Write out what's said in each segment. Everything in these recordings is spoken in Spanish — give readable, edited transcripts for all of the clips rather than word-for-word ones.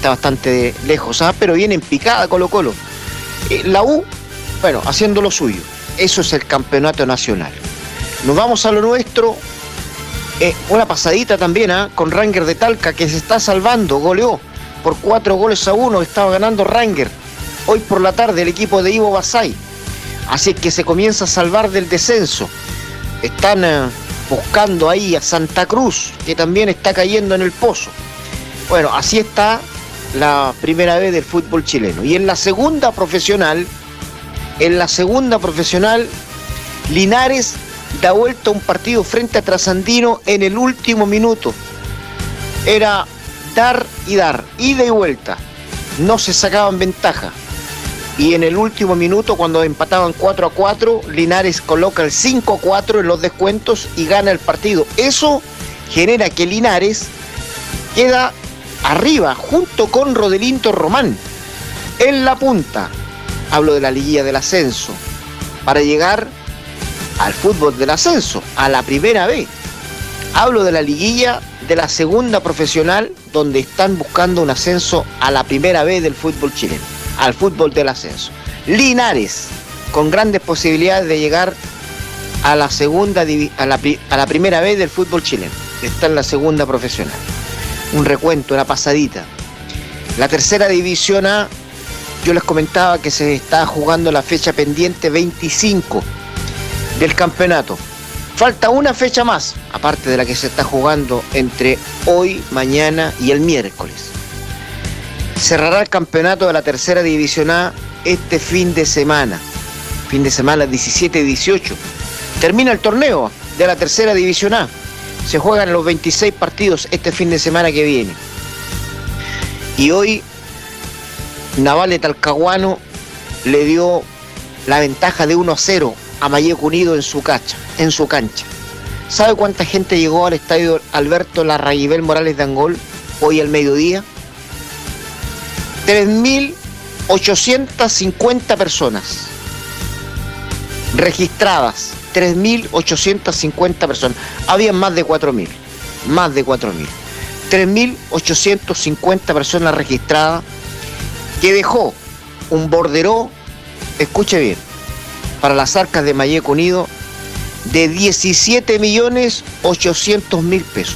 está bastante lejos, pero viene en picada Colo-Colo. La U, bueno, haciendo lo suyo. Eso es el campeonato nacional. Nos vamos a lo nuestro. Una pasadita también con Rangers de Talca, que se está salvando, goleó por 4-1, estaba ganando Rangers. Hoy por la tarde el equipo de Ivo Basay. Así que se comienza a salvar del descenso. Están buscando ahí a Santa Cruz, que también está cayendo en el pozo. Bueno, así está la primera vez del fútbol chileno. Y en la segunda profesional, Linares da vuelta a un partido frente a Trasandino en el último minuto. Era dar y dar, ida y vuelta. No se sacaban ventaja. Y en el último minuto, cuando empataban 4-4, Linares coloca el 5-4 en los descuentos y gana el partido. Eso genera que Linares queda arriba, junto con Rodelinto Román, en la punta. Hablo de la liguilla del ascenso, para llegar al fútbol del ascenso, a la primera B. Hablo de la liguilla de la segunda profesional, donde están buscando un ascenso a la primera B del fútbol chileno, al fútbol del ascenso. Linares, con grandes posibilidades de llegar a la a la primera B del fútbol chileno. Está en la segunda profesional. Un recuento, una pasadita. La tercera división A, yo les comentaba que se está jugando la fecha pendiente 25 del campeonato. Falta una fecha más, aparte de la que se está jugando entre hoy, mañana y el miércoles. Cerrará el campeonato de la tercera división A este fin de semana 17 y 18. Termina el torneo de la tercera división A. Se juegan los 26 partidos este fin de semana que viene. Y hoy Naval de Talcahuano le dio la ventaja de 1-0 a Mayeco Unido en su cancha. ¿Sabe cuánta gente llegó al estadio Alberto Larraguibel Morales de Angol hoy al mediodía? 3.850 personas registradas. 3.850 personas. Habían más de 4.000. 3.850 personas registradas, que dejó un borderó, escuche bien, para las arcas de Mayeco Unido de 17.800.000 pesos.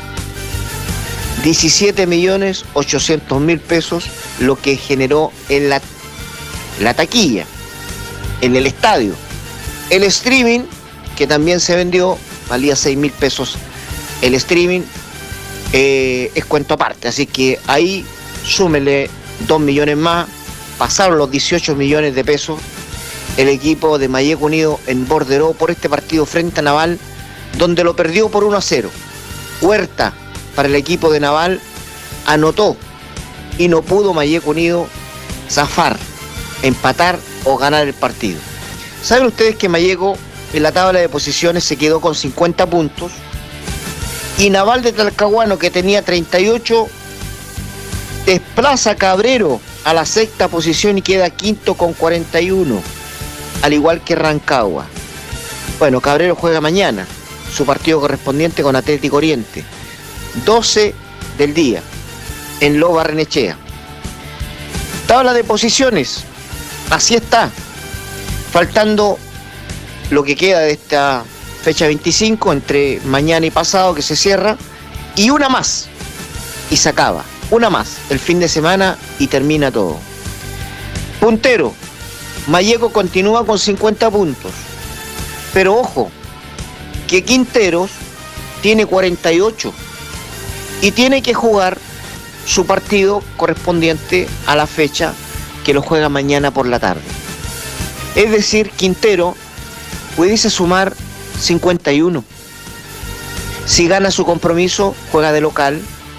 17.800.000 pesos, lo que generó en la taquilla, en el estadio. El streaming, que también se vendió, valía 6.000 pesos. El streaming es cuento aparte, así que ahí súmele 2 millones más, pasaron los 18 millones de pesos el equipo de Mayeco Unido en borderó por este partido frente a Naval, donde lo perdió por 1-0. Huerta, para el equipo de Naval, anotó y no pudo Mayeco Unido zafar, empatar o ganar el partido. ¿Saben ustedes que Mayeco en la tabla de posiciones se quedó con 50 puntos? Y Naval de Talcahuano, que tenía 38, desplaza a Cabrero a la sexta posición y queda quinto con 41, al igual que Rancagua. Bueno, Cabrero juega mañana su partido correspondiente con Atlético Oriente, 12 del día, en Lo Barrenechea. Tabla de posiciones, así está, faltando lo que queda de esta fecha 25, entre mañana y pasado que se cierra, y una más, y se acaba, una más, el fin de semana y termina todo. Puntero, Mayeco continúa con 50 puntos, pero ojo, que Quinteros tiene 48 y tiene que jugar su partido correspondiente a la fecha que lo juega mañana por la tarde. Es decir, Quintero pudiese sumar 51. Si gana su compromiso, juega de local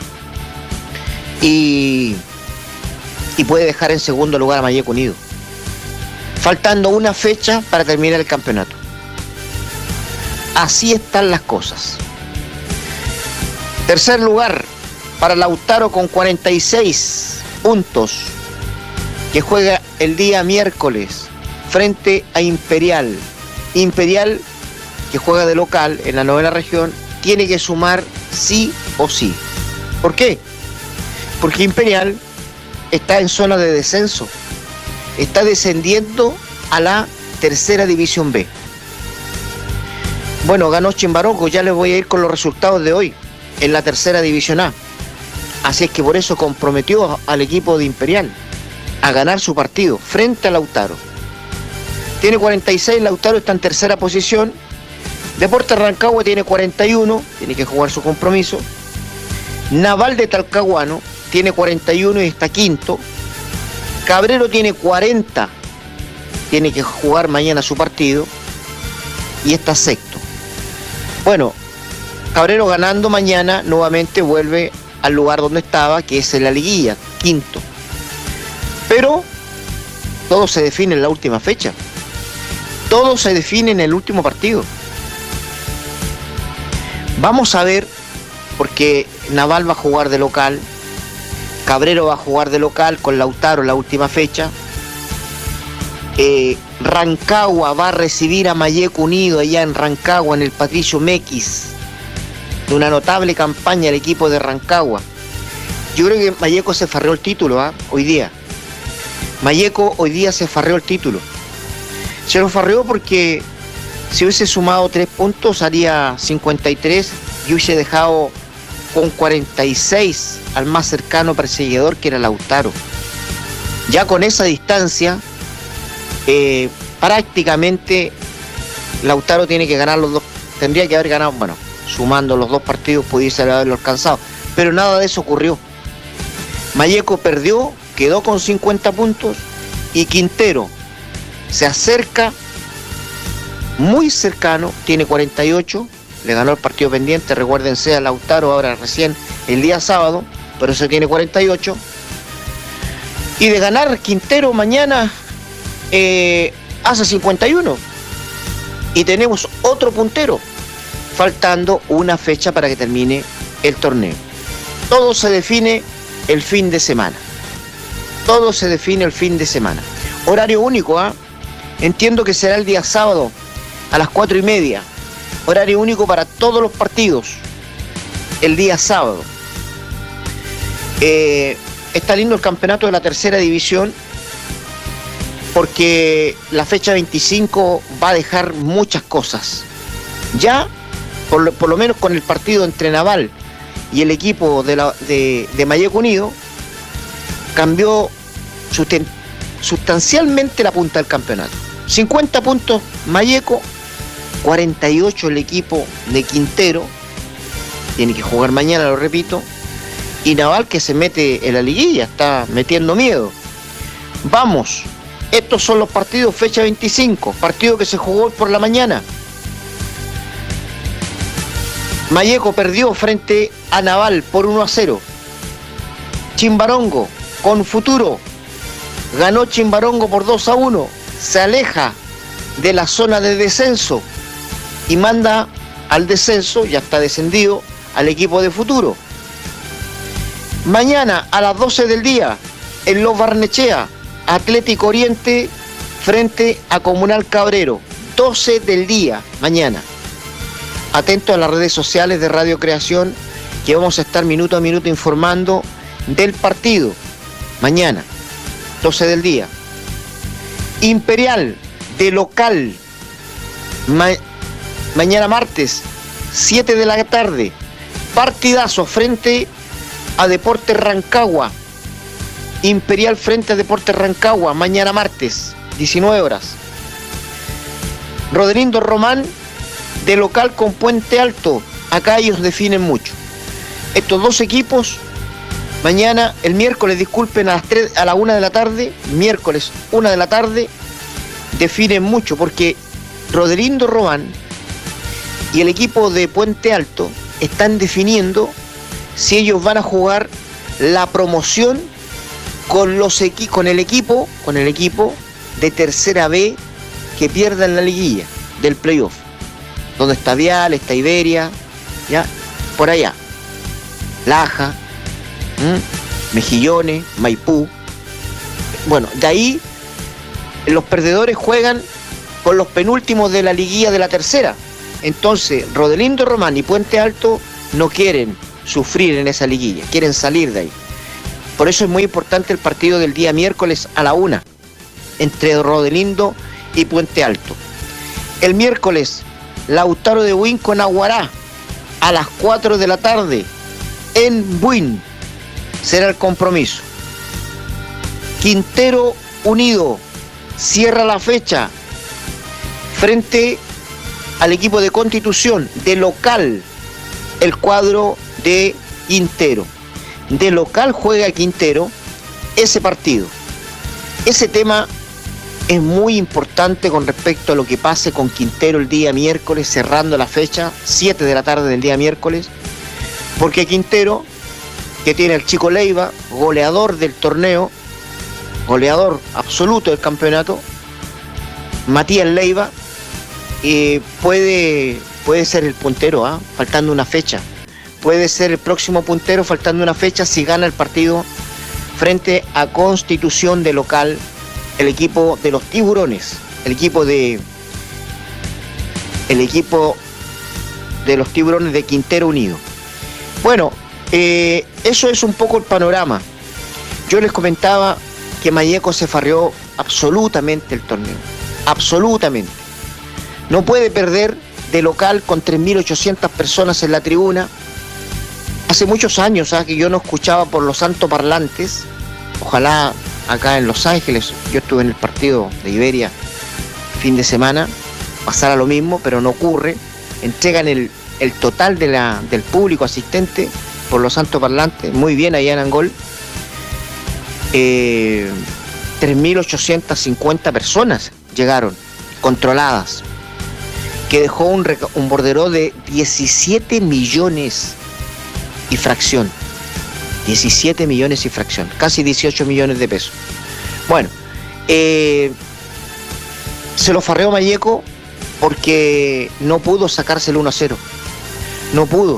y puede dejar en segundo lugar a Mayeco Unido, faltando una fecha para terminar el campeonato. Así están las cosas. Tercer lugar para Lautaro con 46 puntos, que juega el día miércoles frente a Imperial. Imperial, que juega de local en la novena región, tiene que sumar sí o sí. ¿Por qué? Porque Imperial está en zona de descenso. Está descendiendo a la tercera división B. Bueno, ganó Chimbarongo, ya les voy a ir con los resultados de hoy en la tercera división A. Así es que por eso comprometió al equipo de Imperial a ganar su partido frente a Lautaro. Tiene 46, Lautaro está en tercera posición. Deportes Rancagua tiene 41, tiene que jugar su compromiso. Naval de Talcahuano tiene 41 y está quinto. Cabrero tiene 40, tiene que jugar mañana su partido y está sexto. Bueno, Cabrero ganando mañana nuevamente vuelve al lugar donde estaba, que es en la liguilla, quinto. Pero todo se define en la última fecha. Todo se define en el último partido. Vamos a ver, porque Naval va a jugar de local, Cabrero va a jugar de local con Lautaro en la última fecha. Rancagua va a recibir a Malleco Unido allá en Rancagua, en el Patricio Mequis. De una notable campaña el equipo de Rancagua. Yo creo que Malleco se farreó el título, hoy día. Malleco hoy día se farreó el título. Se lo farreó porque si hubiese sumado 3 puntos haría 53 y hubiese dejado con 46 al más cercano perseguidor, que era Lautaro. Ya con esa distancia, prácticamente Lautaro tiene que ganar los dos, tendría que haber ganado, bueno, sumando los dos partidos pudiese haberlo alcanzado, pero nada de eso ocurrió. Malleco perdió, quedó con 50 puntos y Quintero se acerca, muy cercano, tiene 48, le ganó el partido pendiente, recuérdense a Lautaro ahora recién el día sábado, pero ese tiene 48. Y de ganar Quintero mañana hace 51. Y tenemos otro puntero, faltando una fecha para que termine el torneo. Todo se define el fin de semana. Todo se define el fin de semana. Horario único, entiendo que será el día sábado a las 4:30. Horario único para todos los partidos el día sábado. Está lindo el campeonato de la tercera división porque la fecha 25 va a dejar muchas cosas. Ya, por lo menos con el partido entre Naval y el equipo de Malleco Unido, cambió sustancialmente la punta del campeonato. 50 puntos Malleco, 48 el equipo de Quintero, tiene que jugar mañana, lo repito, y Naval, que se mete en la liguilla, está metiendo miedo. Vamos, estos son los partidos, fecha 25, partido que se jugó por la mañana. Malleco perdió frente a Naval por 1-0. Chimbarongo con Futuro ganó Chimbarongo por 2-1, se aleja de la zona de descenso y manda al descenso, ya está descendido, al equipo de Futuro. Mañana a las 12 del día, en Los Barnechea, Atlético Oriente frente a Comunal Cabrero. 12 del día, mañana. Atento a las redes sociales de Radio Creación, que vamos a estar minuto a minuto informando del partido. Mañana, 12 del día. Imperial, de local, mañana martes, 7 de la tarde, partidazo frente a Deportes Rancagua. Imperial frente a Deportes Rancagua, mañana martes, 19 horas. Rodelindo Román, de local con Puente Alto. Acá ellos definen mucho. Estos dos equipos, mañana, el miércoles, disculpen, a la 1 de la tarde, miércoles 1 de la tarde, definen mucho, porque Rodelindo Román y el equipo de Puente Alto están definiendo si ellos van a jugar la promoción con el equipo de tercera B que pierdan la liguilla del playoff, donde está Vial, está Iberia, ya, por allá, Laja, Mejillones, Maipú. Bueno, de ahí los perdedores juegan con los penúltimos de la liguilla de la tercera. Entonces, Rodelindo Román y Puente Alto no quieren sufrir en esa liguilla, quieren salir de ahí. Por eso es muy importante el partido del día miércoles a la 1, entre Rodelindo y Puente Alto. El miércoles, Lautaro de Buin con Aguará, a las 4 de la tarde, en Buin, será el compromiso. Quintero Unido cierra la fecha frente al equipo de Constitución, de local, el cuadro de Quintero. De local juega Quintero ese partido. Ese tema es muy importante con respecto a lo que pase con Quintero el día miércoles, cerrando la fecha, 7 de la tarde del día miércoles, porque Quintero, que tiene al Chico Leiva, goleador del torneo, goleador absoluto del campeonato, Matías Leiva, puede ser el puntero, faltando una fecha. Puede ser el próximo puntero faltando una fecha si gana el partido frente a Constitución de local, el equipo de los Tiburones, el equipo de los Tiburones de Quintero Unido. Bueno, eso es un poco el panorama. Yo les comentaba que Malleco se farreó absolutamente el torneo, absolutamente. No puede perder de local con 3.800 personas en la tribuna. Hace muchos años que yo no escuchaba por los altoparlantes. Ojalá acá en Los Ángeles, yo estuve en el partido de Iberia fin de semana, pasara lo mismo, pero no ocurre. Entregan el total del público asistente por los altoparlantes, muy bien allá en Angol. 3.850 personas llegaron, controladas, que dejó un borderó de 17 millones y fracción. 17 millones y fracción, casi 18 millones de pesos. Bueno, se lo farreó Malleco porque no pudo sacarse el 1-0. No pudo.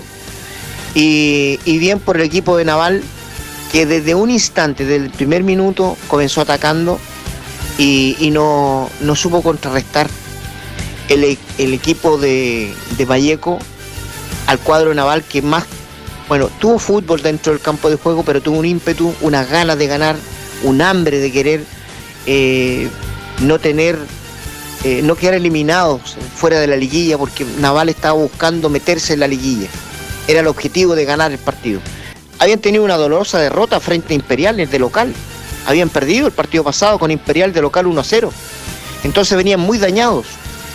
Y bien por el equipo de Naval, que desde un instante, desde el primer minuto, comenzó atacando y no supo contrarrestar el equipo de Malleco al cuadro Naval, que más, bueno, tuvo fútbol dentro del campo de juego, pero tuvo un ímpetu, unas ganas de ganar, un hambre de querer no quedar eliminados fuera de la liguilla, porque Naval estaba buscando meterse en la liguilla. Era el objetivo de ganar el partido. Habían tenido una dolorosa derrota frente a Imperial de local. Habían perdido el partido pasado con Imperial de local 1-0. Entonces venían muy dañados.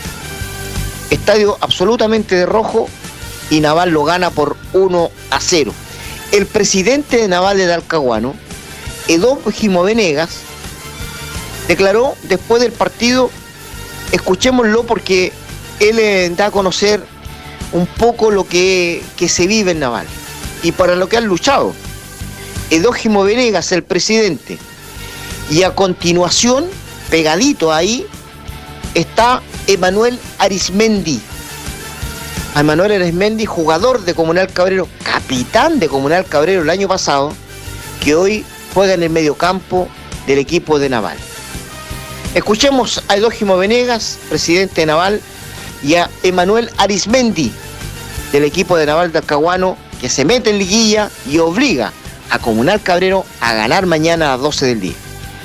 Estadio absolutamente de rojo y Naval lo gana por 1-0. El presidente de Naval de Talcahuano, Edógimo Venegas, declaró después del partido, escuchémoslo porque él da a conocer un poco lo que se vive en Naval y para lo que han luchado. Edógimo Venegas, el presidente. Y a continuación, pegadito ahí, está Emanuel Arismendi. Emanuel Arismendi, jugador de Comunal Cabrero, capitán de Comunal Cabrero el año pasado, que hoy juega en el mediocampo del equipo de Naval. Escuchemos a Edógimo Venegas, presidente de Naval, y a Emanuel Arismendi, del equipo de Naval Talcahuano, que se mete en liguilla y obliga a Comunal Cabrero a ganar mañana a las 12 del día.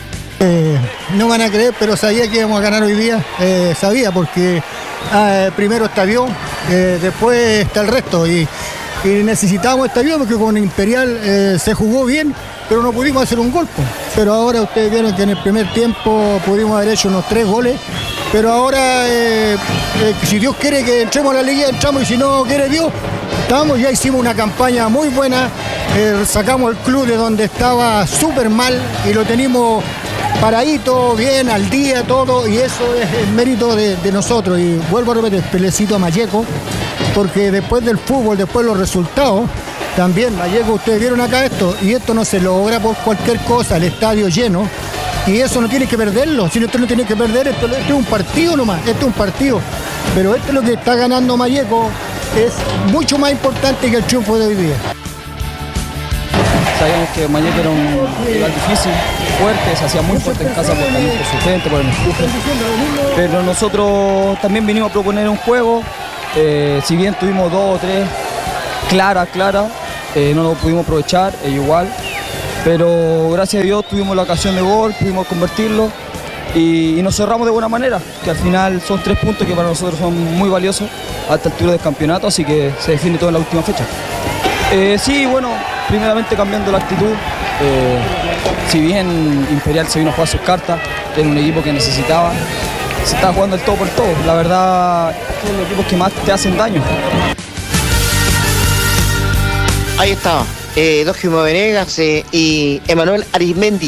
No van a creer, pero sabía que íbamos a ganar hoy día. Sabía porque primero está Avión, después está el resto. Y necesitábamos este avión porque con Imperial se jugó bien, pero no pudimos hacer un gol. Pero ahora ustedes vieron que en el primer tiempo pudimos haber hecho unos 3 goles. Pero ahora, si Dios quiere que entremos a la liga, entramos, y si no quiere Dios, estamos. Ya hicimos una campaña muy buena, sacamos el club de donde estaba súper mal y lo tenemos paradito, bien, al día, todo, y eso es el mérito de nosotros. Y vuelvo a repetir, felicito a Malleco, porque después del fútbol, después de los resultados, también Malleco, ustedes vieron acá esto, y esto no se logra por cualquier cosa, el estadio lleno. Y eso no tiene que perderlo, si usted no tiene que perder esto es un partido nomás, esto es un partido. Pero esto es lo que está ganando Malleco, es mucho más importante que el triunfo de hoy día. Sabíamos que Malleco era un rival difícil, fuerte, se hacía muy fuerte en casa por su gente, por el empuje. Pero nosotros también vinimos a proponer un juego, si bien tuvimos 2 o 3 claras, no lo pudimos aprovechar, igual. pero gracias a Dios tuvimos la ocasión de gol, pudimos convertirlo y nos cerramos de buena manera, que al final son 3 puntos que para nosotros son muy valiosos a esta altura del campeonato, así que se define todo en la última fecha. Sí, bueno, primeramente cambiando la actitud, si bien Imperial se vino a jugar sus cartas, era un equipo que necesitaba, se estaba jugando el todo por todo, la verdad son los equipos que más te hacen daño. Ahí estaba, Dógimo Venegas y Emanuel Arismendi,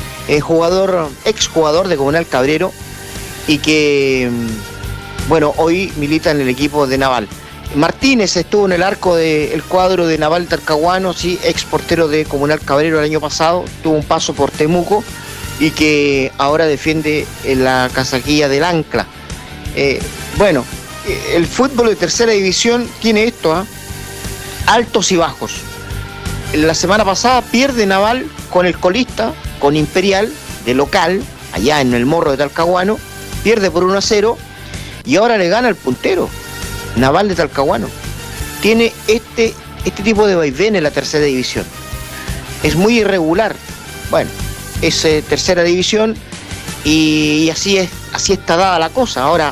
exjugador de Comunal Cabrero y que, bueno, hoy milita en el equipo de Naval. Martínez estuvo en el arco del cuadro de Naval Talcahuano, sí, ex portero de Comunal Cabrero el año pasado, tuvo un paso por Temuco y que ahora defiende en la casaquilla del Ancla. Bueno, el fútbol de tercera división tiene esto, altos y bajos. La semana pasada pierde Naval con el colista, con Imperial, de local, allá en el Morro de Talcahuano, pierde por 1-0 y ahora le gana el puntero, Naval de Talcahuano. Tiene este tipo de vaivén en la tercera división. Es muy irregular. Bueno, es tercera división y así está dada la cosa. Ahora,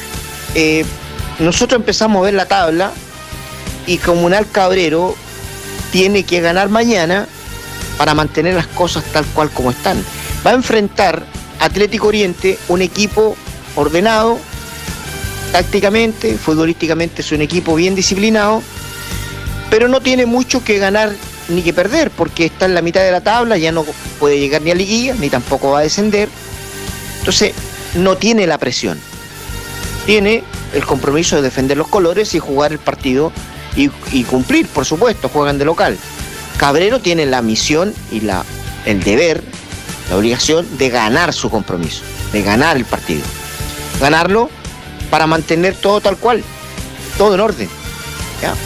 nosotros empezamos a ver la tabla y Comunal Cabrero tiene que ganar mañana para mantener las cosas tal cual como están. Va a enfrentar Atlético Oriente, un equipo ordenado, tácticamente, futbolísticamente es un equipo bien disciplinado, pero no tiene mucho que ganar ni que perder, porque está en la mitad de la tabla, ya no puede llegar ni a liguilla, ni tampoco va a descender. Entonces, no tiene la presión. Tiene el compromiso de defender los colores y jugar el partido y cumplir, por supuesto, juegan de local. Cabrero tiene la misión y el deber, la obligación de ganar su compromiso, de ganar el partido. Ganarlo para mantener todo tal cual, todo en orden, ¿ya?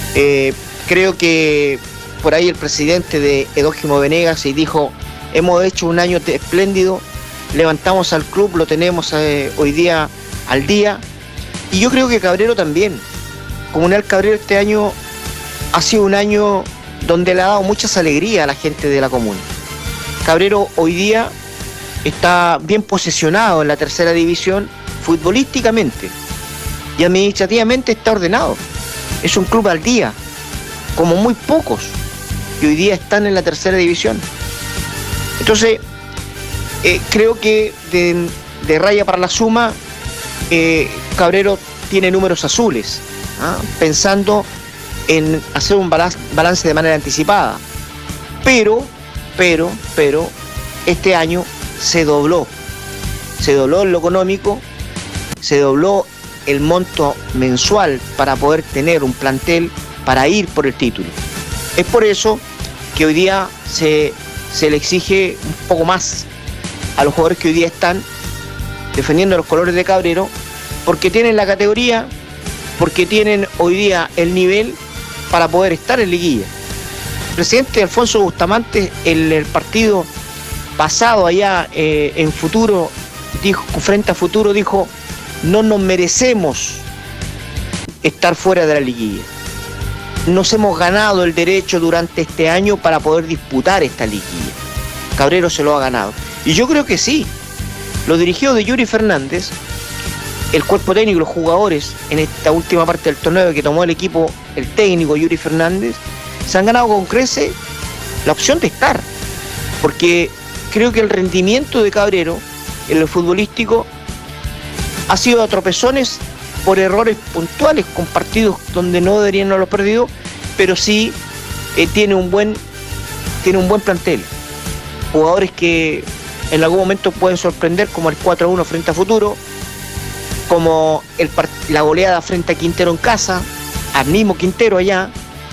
Creo que por ahí el presidente de Dógimo Venegas y dijo, hemos hecho un año espléndido, levantamos al club, lo tenemos hoy día al día, y yo creo que Cabrero también. Comunal Cabrero este año ha sido un año donde le ha dado muchas alegrías a la gente de la comuna. Cabrero hoy día está bien posicionado en la tercera división futbolísticamente y administrativamente está ordenado. Es un club al día, como muy pocos que hoy día están en la tercera división. Entonces, creo que de raya para la suma, Cabrero tiene números azules, pensando en hacer un balance de manera anticipada. Pero, este año se dobló en lo económico, se dobló el monto mensual para poder tener un plantel para ir por el título. Es por eso que hoy día se le exige un poco más a los jugadores que hoy día están defendiendo los colores de Cabrero, porque tienen la categoría, porque tienen hoy día el nivel para poder estar en liguilla. El presidente Alfonso Bustamante en el partido pasado allá en Futuro, frente a Futuro, dijo, no nos merecemos estar fuera de la liguilla. Nos hemos ganado el derecho durante este año para poder disputar esta liguilla. Cabrero se lo ha ganado. Y yo creo que sí. Lo dirigió de Yuri Fernández, el cuerpo técnico, los jugadores en esta última parte del torneo que tomó el equipo, el técnico Yuri Fernández, se han ganado con creces la opción de estar. Porque creo que el rendimiento de Cabrero en lo futbolístico ha sido a tropezones por errores puntuales con partidos donde no deberían haberlo perdido, pero sí tiene un buen plantel. Jugadores que en algún momento pueden sorprender, como el 4-1 frente a Futuro, como la goleada frente a Quintero en casa, al mismo Quintero allá,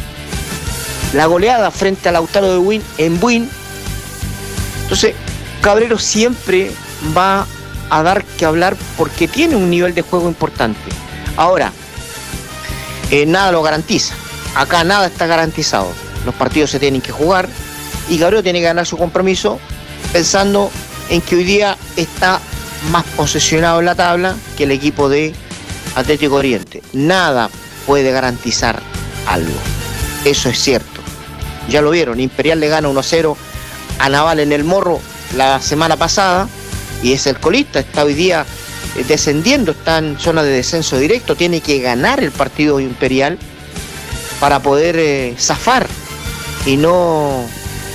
la goleada frente a Lautaro de Buin en Buin. Entonces, Cabrero siempre va a dar que hablar porque tiene un nivel de juego importante. Ahora, nada lo garantiza. Acá nada está garantizado. Los partidos se tienen que jugar y Cabrero tiene que ganar su compromiso pensando en que hoy día está más posesionado en la tabla que el equipo de Atlético Oriente. Nada puede garantizar algo. Eso es cierto. Ya lo vieron, Imperial le gana 1-0 a Naval en el Morro la semana pasada y es el colista, está hoy día descendiendo, está en zona de descenso directo, tiene que ganar el partido Imperial para poder zafar y no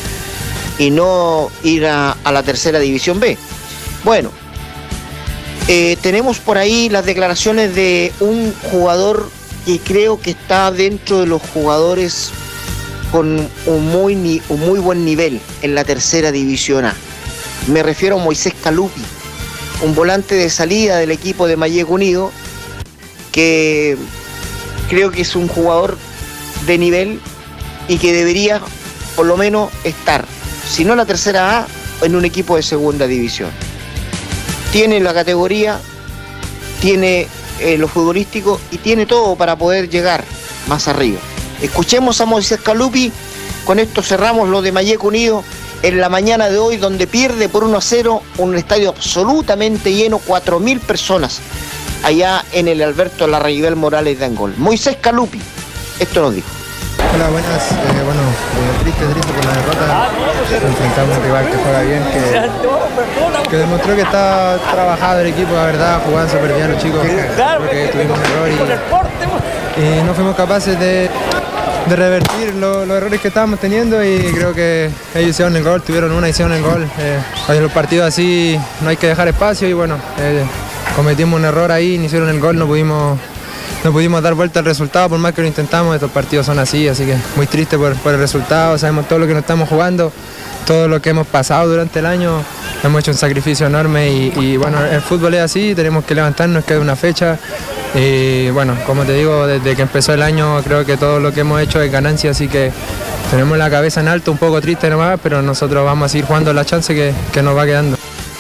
ir a la tercera división B. Bueno, tenemos por ahí las declaraciones de un jugador que creo que está dentro de los jugadores con un muy buen nivel en la tercera división A. Me refiero a Moisés Calupi, un volante de salida del equipo de Malleco Unido, que creo que es un jugador de nivel y que debería por lo menos estar, si no en la tercera A, en un equipo de segunda división. Tiene la categoría, tiene lo futbolístico y tiene todo para poder llegar más arriba. Escuchemos a Moisés Calupi. Con esto cerramos lo de Malleco Unido en la mañana de hoy, donde pierde por 1-0 un estadio absolutamente lleno, 4.000 personas allá en el Alberto Larraível Morales de Angol. Moisés Calupi, esto nos dijo. Hola, buenas. Triste por la derrota. Enfrentamos a un rival que juega bien, que demostró que está trabajado el equipo, la verdad, jugando súper bien los chicos. Creo que tuvimos un error y no fuimos capaces de revertir los errores que estábamos teniendo, y creo que ellos hicieron el gol, tuvieron una, hicieron el gol. En los partidos así no hay que dejar espacio y bueno, cometimos un error ahí, no hicieron el gol, no pudimos dar vuelta al resultado, por más que lo intentamos. Estos partidos son así que muy triste por el resultado. Sabemos todo lo que nos estamos jugando, todo lo que hemos pasado durante el año, hemos hecho un sacrificio enorme y bueno, el fútbol es así, tenemos que levantarnos, queda una fecha. Y bueno, como te digo, desde que empezó el año creo que todo lo que hemos hecho es ganancia, así que tenemos la cabeza en alto, un poco triste nomás, pero nosotros vamos a seguir jugando la chance que nos va quedando.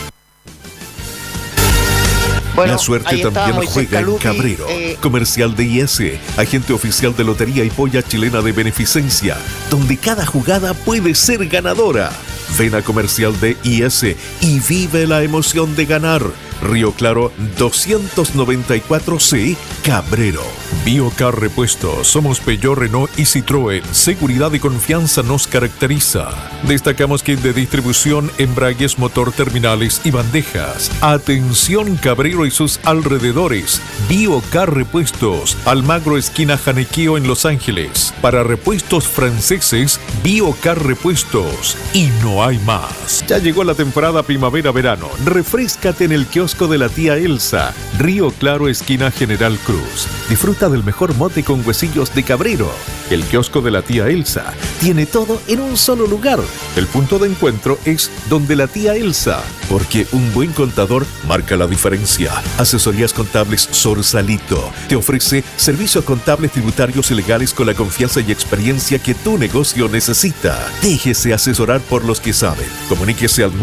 Bueno, la suerte también juega en Cabrero, comercial de IS, agente oficial de Lotería y Polla Chilena de Beneficencia, donde cada jugada puede ser ganadora. Ven a comercial de IS y vive la emoción de ganar. Río Claro 294C, Cabrero. Biocar Repuestos. Somos Peugeot, Renault y Citroën. Seguridad y confianza nos caracteriza. Destacamos kit de distribución, embragues, motor, terminales y bandejas. Atención Cabrero y sus alrededores. Biocar Repuestos. Almagro esquina Janequeo en Los Ángeles. Para repuestos franceses, Biocar Repuestos. Y no hay más. Ya llegó la temporada primavera-verano. Refréscate en el kiosco de la tía Elsa, Río Claro, esquina General Cruz. Disfruta del mejor mote con huesillos de Cabrero. El kiosco de la tía Elsa tiene todo en un solo lugar. El punto de encuentro es donde la tía Elsa, porque un buen contador marca la diferencia. Asesorías contables Sorsalito te ofrece servicios contables, tributarios y legales con la confianza y experiencia que tu negocio necesita. Déjese asesorar por los que saben. Comuníquese al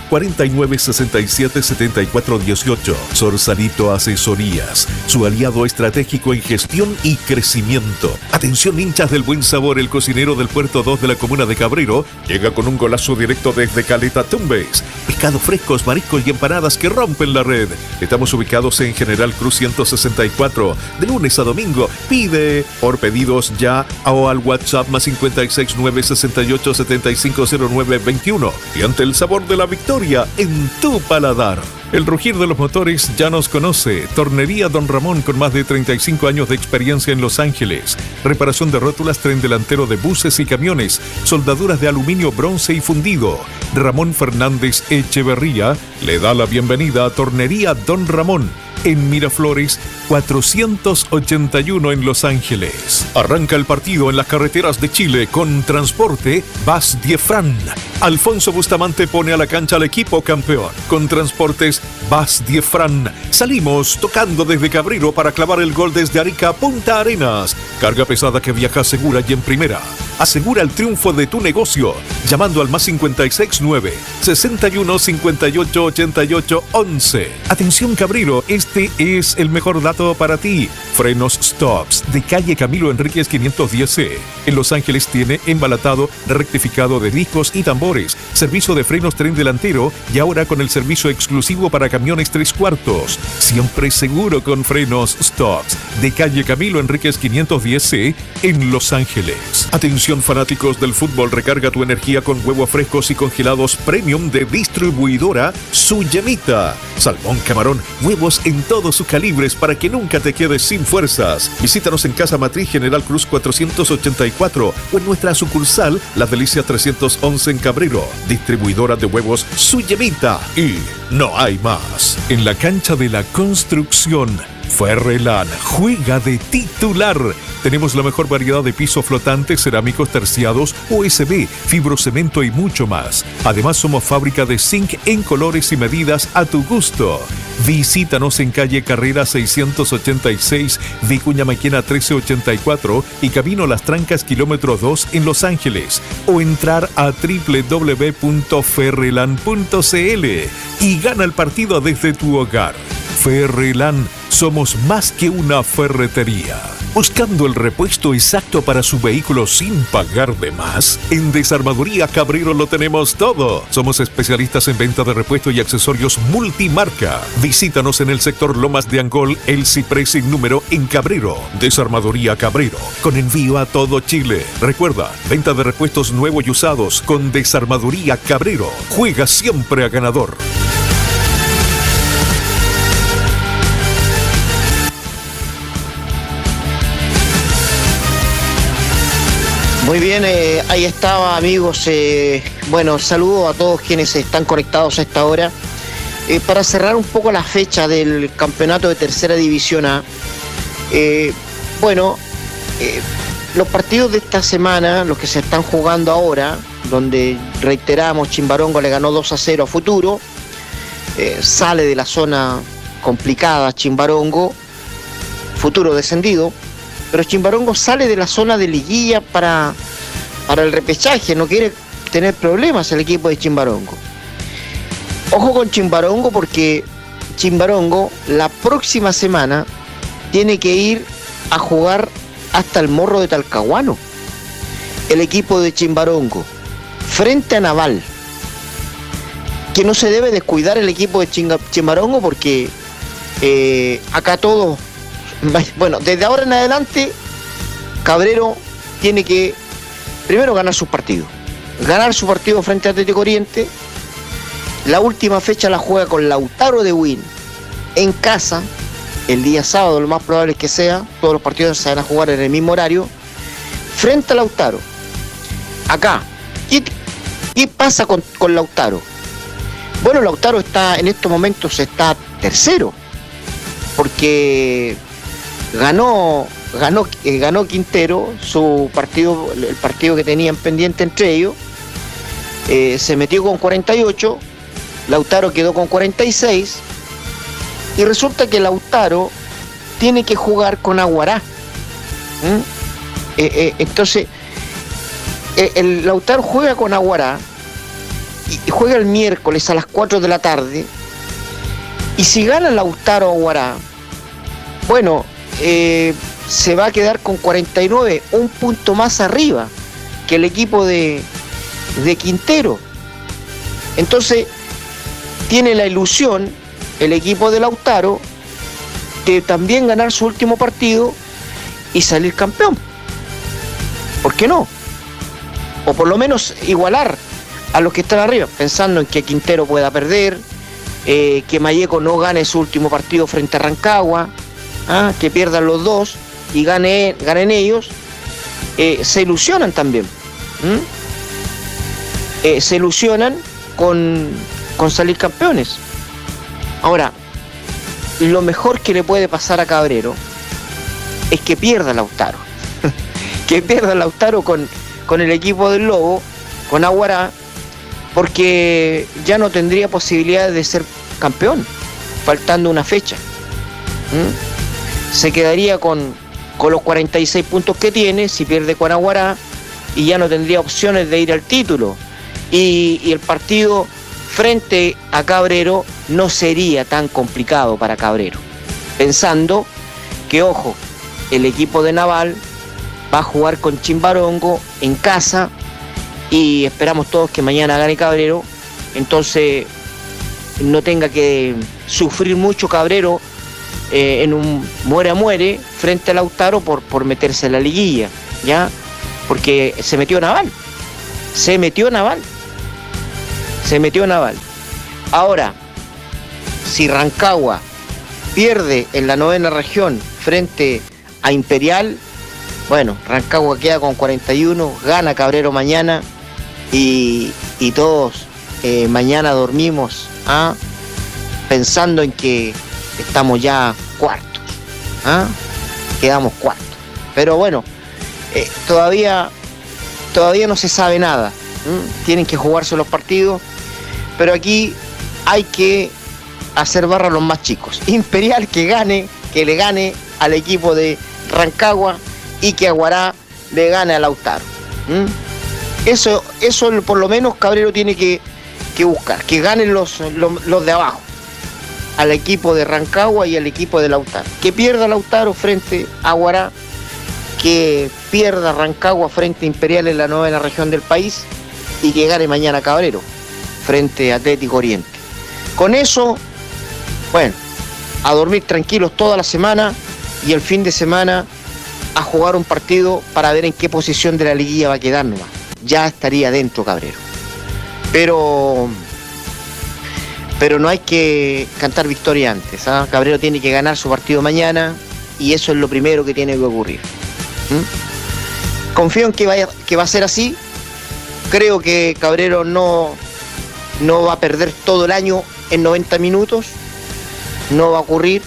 949-677418. Sorsalito Asesorías, su aliado estratégico en gestión y crecimiento. Atención hinchas del buen sabor, el cocinero del Puerto 2 de la comuna de Cabrero llega con un golazo directo desde Caleta Tumbes. Pescados frescos, mariscos y empanadas que rompen la red. Estamos ubicados en General Cruz 164, de lunes a domingo. Pide por pedidos ya o al WhatsApp más 56968750921 y ante el sabor de la victoria en tu paladar. El rugir de los motores ya nos conoce. Tornería Don Ramón, con más de 35 años de experiencia en Los Ángeles. Reparación de rótulas, tren delantero de buses y camiones. Soldaduras de aluminio, bronce y fundido. Ramón Fernández Echeverría le da la bienvenida a Tornería Don Ramón, en Miraflores 481 en Los Ángeles. Arranca el partido en las carreteras de Chile con Transporte Bas Diefran. Alfonso Bustamante pone a la cancha al equipo campeón. Con Transportes Bas Diefran salimos tocando desde Cabrero para clavar el gol desde Arica a Punta Arenas. Carga pesada que viaja segura y en primera. Asegura el triunfo de tu negocio llamando al más 569 61 58 88 11. Atención Cabrero, este es el mejor dato para ti. Frenos Stops de calle Camilo Enríquez 510C. En Los Ángeles tiene embalatado, rectificado de discos y tambores, servicio de frenos tren delantero y ahora con el servicio exclusivo para camiones 3/4. Siempre seguro con Frenos Stops de calle Camilo Enríquez 510C en Los Ángeles. Atención Atención fanáticos del fútbol, recarga tu energía con huevos frescos y congelados premium de distribuidora Su Yemita. Salmón, camarón, huevos en todos sus calibres para que nunca te quedes sin fuerzas. Visítanos en Casa Matriz General Cruz 484 o en nuestra sucursal Las Delicias 311 en Cabrero. Distribuidora de huevos Su Yemita. Y no hay más. En la cancha de la construcción, Ferrelan juega de titular. Tenemos la mejor variedad de pisos flotantes, cerámicos terciados, OSB, fibrocemento y mucho más. Además, somos fábrica de zinc en colores y medidas a tu gusto. Visítanos en calle Carrera 686, Vicuña Maquena 1384 y Camino Las Trancas, kilómetro 2 en Los Ángeles. O entrar a www.ferrelan.cl y gana el partido desde tu hogar. Ferrelan, somos más que una ferretería. ¿Buscando el repuesto exacto para su vehículo sin pagar de más? En Desarmadoría Cabrero lo tenemos todo. Somos especialistas en venta de repuestos y accesorios multimarca. Visítanos en el sector Lomas de Angol, El Ciprés sin número en Cabrero. Desarmadoría Cabrero, con envío a todo Chile. Recuerda, venta de repuestos nuevos y usados con Desarmadoría Cabrero. Juega siempre a ganador. Muy bien, ahí estaba, amigos. Bueno, saludo a todos quienes están conectados a esta hora. Para cerrar un poco la fecha del campeonato de Tercera División A, los partidos de esta semana, los que se están jugando ahora, donde reiteramos, Chimbarongo le ganó 2-0 a Futuro, sale de la zona complicada Chimbarongo, Futuro descendido, pero Chimbarongo sale de la zona de liguilla para el repechaje, no quiere tener problemas el equipo de Chimbarongo. Ojo con Chimbarongo, porque Chimbarongo la próxima semana tiene que ir a jugar hasta el Morro de Talcahuano, el equipo de Chimbarongo, frente a Naval, que no se debe descuidar el equipo de Chimbarongo, porque acá todos, bueno, desde ahora en adelante Cabrero tiene que primero ganar sus partidos, ganar su partido frente a Atlético Oriente. La última fecha la juega con Lautaro de Win en casa el día sábado, lo más probable es que sea, todos los partidos se van a jugar en el mismo horario, frente a Lautaro. Acá, ¿qué pasa con Lautaro? Bueno, Lautaro está en estos momentos está tercero, porque ganó Quintero su partido, el partido que tenían pendiente entre ellos, se metió con 48, Lautaro quedó con 46, y resulta que Lautaro tiene que jugar con Aguará. Entonces, el Lautaro juega con Aguará y juega el miércoles a las 4 de la tarde, y si gana Lautaro Aguará, bueno, se va a quedar con 49, un punto más arriba que el equipo de Quintero. Entonces tiene la ilusión el equipo de Lautaro de también ganar su último partido y salir campeón. ¿Por qué no? O por lo menos igualar a los que están arriba, pensando en que Quintero pueda perder, que Malleco no gane su último partido frente a Rancagua, que pierdan los dos y ganen ellos. Se ilusionan también. Se ilusionan con salir campeones. Ahora, lo mejor que le puede pasar a Cabrero es que pierda Lautaro. Que pierda Lautaro con el equipo del Lobo, con Aguará, porque ya no tendría posibilidades de ser campeón, faltando una fecha. Se quedaría con los 46 puntos que tiene si pierde con Aguará, y ya no tendría opciones de ir al título. Y el partido frente a Cabrero no sería tan complicado para Cabrero, pensando que, ojo, el equipo de Naval va a jugar con Chimbarongo en casa, y esperamos todos que mañana gane Cabrero, entonces no tenga que sufrir mucho Cabrero en un muere a muere frente a Lautaro por meterse en la liguilla, ¿ya? porque se metió Naval. Ahora, si Rancagua pierde en la 9ª región frente a Imperial, bueno, Rancagua queda con 41, gana Cabrero mañana y todos mañana dormimos pensando en que estamos ya cuartos, quedamos cuartos. Pero bueno, todavía no se sabe nada, tienen que jugarse los partidos, pero aquí hay que hacer barra a los más chicos. Imperial que le gane al equipo de Rancagua y que Aguará le gane a Lautaro. Eso por lo menos Cabrero tiene que buscar, que ganen los de abajo, al equipo de Rancagua y al equipo de Lautaro. Que pierda Lautaro frente a Aguará, que pierda Rancagua frente a Imperial en la 9ª región del país y que gane mañana Cabrero frente a Atlético Oriente. Con eso, bueno, a dormir tranquilos toda la semana y el fin de semana a jugar un partido para ver en qué posición de la liguilla va a quedar nomás. Ya estaría dentro Cabrero. Pero no hay que cantar victoria antes. Cabrero tiene que ganar su partido mañana y eso es lo primero que tiene que ocurrir. Confío en que va a ser así. Creo que Cabrero no va a perder todo el año en 90 minutos. No va a ocurrir.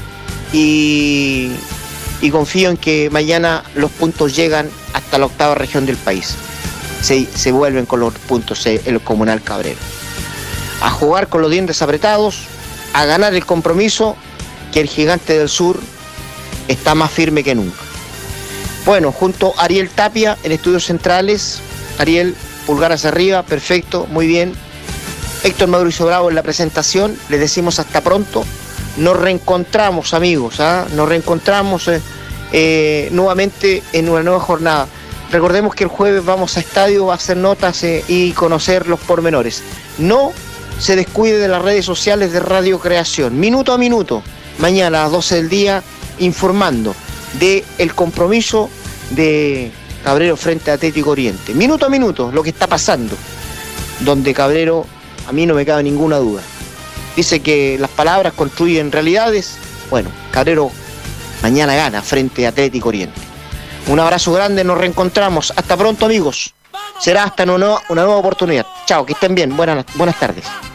Y confío en que mañana los puntos llegan hasta la 8ª región del país. Se vuelven con los puntos el Comunal Cabrero. A jugar con los dientes apretados, a ganar el compromiso, que el Gigante del Sur está más firme que nunca. Bueno, junto a Ariel Tapia en Estudios Centrales. Ariel, pulgar hacia arriba, perfecto, muy bien. Héctor Mauricio Bravo en la presentación, les decimos hasta pronto. Nos reencontramos, amigos, nos reencontramos nuevamente en una nueva jornada. Recordemos que el jueves vamos a estadio a hacer notas y conocer los pormenores. No se descuide de las redes sociales de Radio Creación. Minuto a minuto, mañana a las 12 del día, informando del compromiso de Cabrero frente a Atlético Oriente. Minuto a minuto, lo que está pasando. Donde Cabrero, a mí no me cabe ninguna duda, dice que las palabras construyen realidades. Bueno, Cabrero mañana gana frente a Atlético Oriente. Un abrazo grande, nos reencontramos. Hasta pronto, amigos. Será hasta una nueva oportunidad. Chao, que estén bien. Buenas tardes.